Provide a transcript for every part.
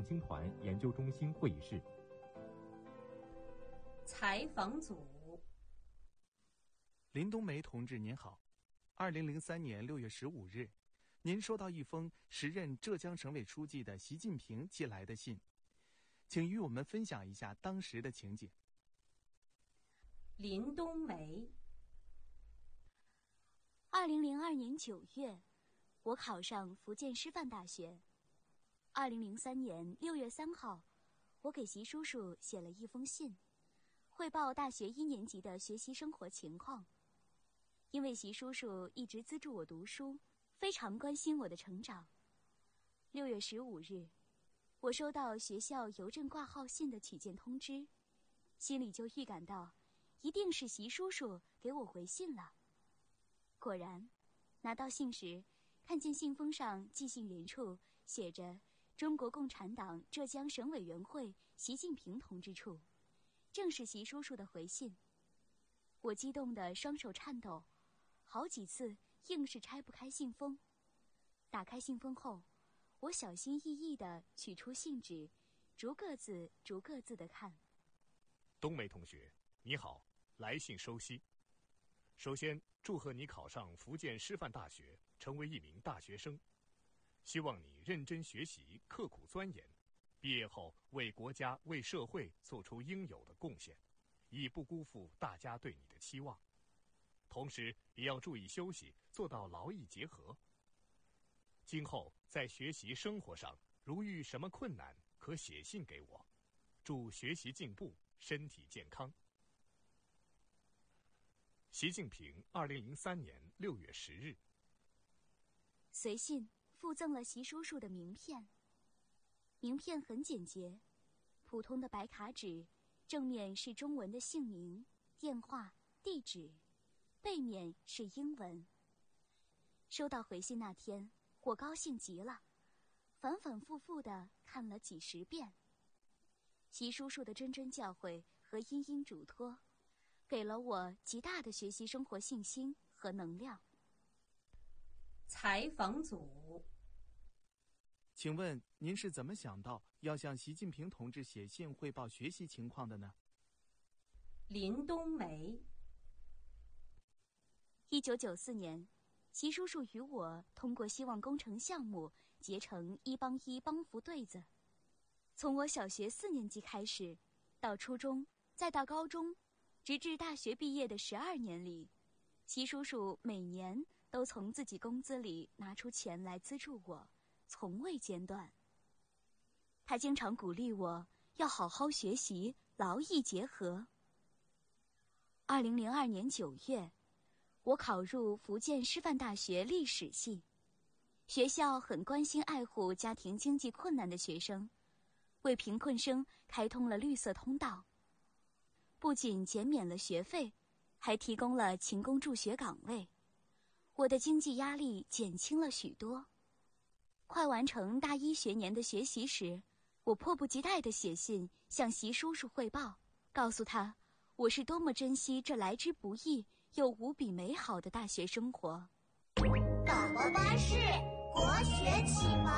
共青团研究中心会议室。 采访组。 林冬梅同志您好，2003年6月15日，您收到一封时任浙江省委书记的习近平寄来的信，请与我们分享一下当时的情景。 林冬梅。 2002年9月，我考上福建师范大学。2003年6月3号，我给习叔叔写了一封信，汇报大学1年级的学习生活情况。因为习叔叔一直资助我读书，非常关心我的成长。6月15日，我收到学校邮政挂号信的取件通知，心里就预感到，一定是习叔叔给我回信了。果然，拿到信时，看见信封上寄信人处写着“中国共产党浙江省委员会习近平同志处”，正是习叔叔的回信。我激动得双手颤抖，好几次硬是拆不开信封。打开信封后，我小心翼翼地取出信纸，逐个字地看。 冬梅同学，你好，来信收悉。首先，祝贺你考上福建师范大学，成为一名大学生。希望你认真学习，刻苦钻研，毕业后为国家、为社会做出应有的贡献，以不辜负大家对你的期望。同时也要注意休息，做到劳逸结合。今后在学习生活上如遇什么困难，可写信给我。祝学习进步，身体健康。习近平2003年6月10日。 随信附赠了习叔叔的名片，名片很简洁，普通的白卡纸，正面是中文的姓名、电话、地址，背面是英文。收到回信那天，我高兴极了，反反复复地看了几10遍。习叔叔的谆谆教诲和殷殷嘱托，给了我极大的学习生活信心和能量。 采访组。 请问您是怎么想到要向习近平同志写信汇报学习情况的呢？ 林冬梅。 1994年，习叔叔与我通过希望工程项目结成1帮1帮扶对子。从我小学4年级开始，到初中，再到高中，直至大学毕业的12年里，习叔叔每年都从自己工资里拿出钱来资助我，从未间断。他经常鼓励我要好好学习，劳逸结合。2002年9月，我考入福建师范大学历史系。学校很关心爱护家庭经济困难的学生，为贫困生开通了绿色通道，不仅减免了学费，还提供了勤工助学岗位，我的经济压力减轻了许多。快完成大1学年的学习时，我迫不及待地写信向习叔叔汇报，告诉他我是多么珍惜这来之不易又无比美好的大学生活。 宝宝巴士国学启蒙。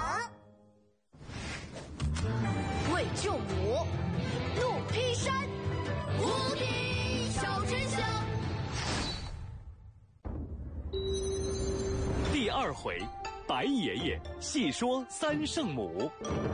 为救母，怒劈山，无敌小沉香。 第2回，白爷爷细说3圣母。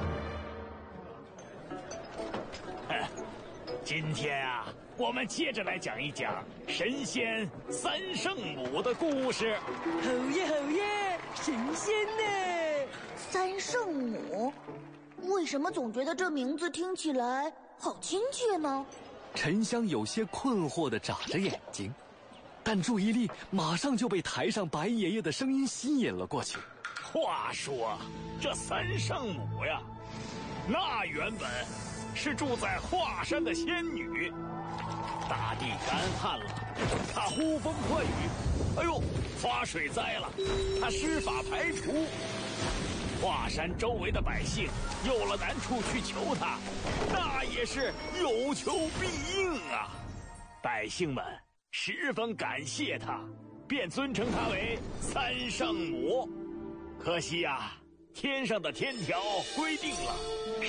今天啊，我们接着来讲一讲神仙3圣母的故事。 好耶好耶，神仙呢 ？3圣母，为什么总觉得这名字听起来好亲切呢？ 沉香有些困惑地眨着眼睛，但注意力马上就被台上白爷爷的声音吸引了过去。 话说，这3圣母呀，那原本是住在华山的仙女，大地干旱了，她呼风唤雨，哎呦，发水灾了，她施法排除，华山周围的百姓有了难处去求她，那也是有求必应啊。百姓们十分感谢她，便尊称她为3圣母。可惜啊，天上的天条规定了，